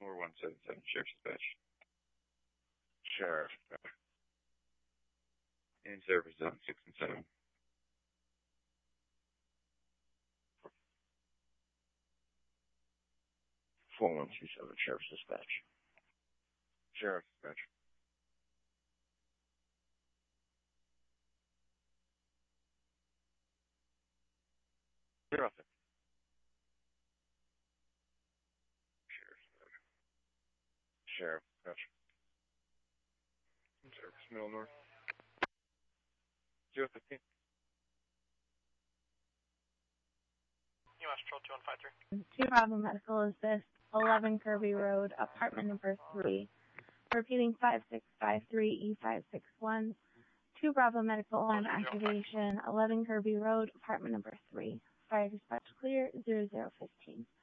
4177, Sheriff's Dispatch. Sheriff. In service zone 6 and 7. Sheriff's Dispatch. Sheriff's Dispatch. Sheriff. Sheriff. Dispatch. In service Middle North. 015. US Patrol 2153. 2 Bravo Medical Assist, 11 Kirby Road, apartment number 3. Repeating 5653 E561. 2 Bravo Medical on activation, 11 Kirby Road, apartment number 3. Fire dispatch clear, 0015.